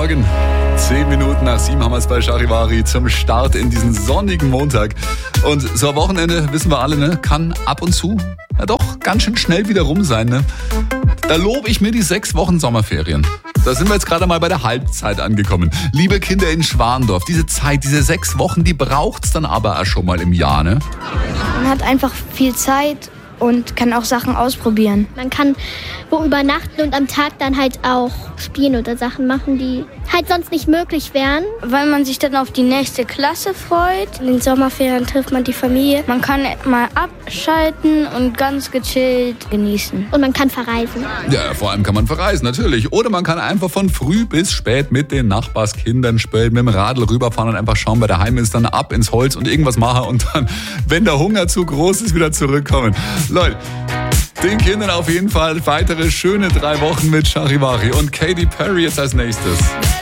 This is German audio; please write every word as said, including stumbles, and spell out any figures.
Morgen. Zehn Minuten nach sieben haben wir es bei Charivari zum Start in diesen sonnigen Montag. Und so ein Wochenende, wissen wir alle, ne, kann ab und zu ja doch ganz schön schnell wieder rum sein. Ne? Da lobe ich mir die sechs Wochen Sommerferien. Da sind wir jetzt gerade mal bei der Halbzeit angekommen. Liebe Kinder in Schwandorf, diese Zeit, diese sechs Wochen, die braucht's dann aber auch schon mal im Jahr, ne? Man hat einfach viel Zeit und kann auch Sachen ausprobieren. Man kann wo übernachten und am Tag dann halt auch spielen oder Sachen machen, die halt sonst nicht möglich wären. Weil man sich dann auf die nächste Klasse freut. In den Sommerferien trifft man die Familie. Man kann mal abschalten und ganz gechillt genießen. Und man kann verreisen. Ja, vor allem kann man verreisen, natürlich. Oder man kann einfach von früh bis spät mit den Nachbarskindern spielen, mit dem Radl rüberfahren und einfach schauen, wer daheim ist, dann ab ins Holz und irgendwas machen und dann, wenn der Hunger zu groß ist, wieder zurückkommen. Leute, den Kindern auf jeden Fall weitere schöne drei Wochen mit Charivari und Katy Perry jetzt als nächstes.